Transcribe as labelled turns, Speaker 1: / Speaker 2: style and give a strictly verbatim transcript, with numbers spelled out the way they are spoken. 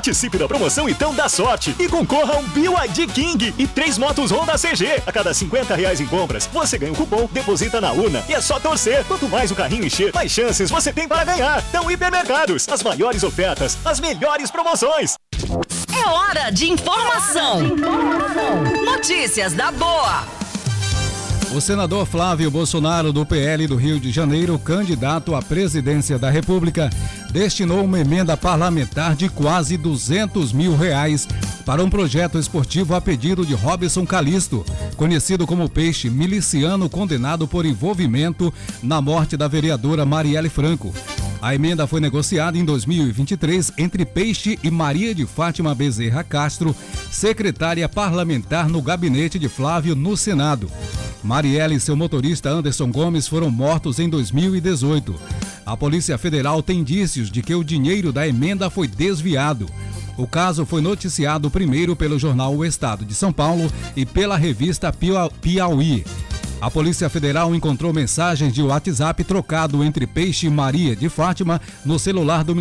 Speaker 1: Participe da promoção Então Dá Sorte e concorra a um B Y D King e três motos Honda C G. A cada cinquenta reais em compras, você ganha um cupom, deposita na urna e é só torcer. Quanto mais o carrinho encher, mais chances você tem para ganhar. Então, Hipermercados, as maiores ofertas, as melhores promoções.
Speaker 2: É hora de informação. Notícias da boa.
Speaker 3: O senador Flávio Bolsonaro, do P L do Rio de Janeiro, candidato à presidência da República, destinou uma emenda parlamentar de quase duzentos mil reais para um projeto esportivo a pedido de Robson Calisto, conhecido como Peixe, miliciano condenado por envolvimento na morte da vereadora Marielle Franco. A emenda foi negociada em dois mil e vinte e três entre Peixe e Maria de Fátima Bezerra Castro, secretária parlamentar no gabinete de Flávio no Senado. Marielle e seu motorista Anderson Gomes foram mortos em dois mil e dezoito. A Polícia Federal tem indícios de que o dinheiro da emenda foi desviado. O caso foi noticiado primeiro pelo jornal O Estado de São Paulo e pela revista Piauí. A Polícia Federal encontrou mensagens de WhatsApp trocado entre Peixe e Maria de Fátima no celular do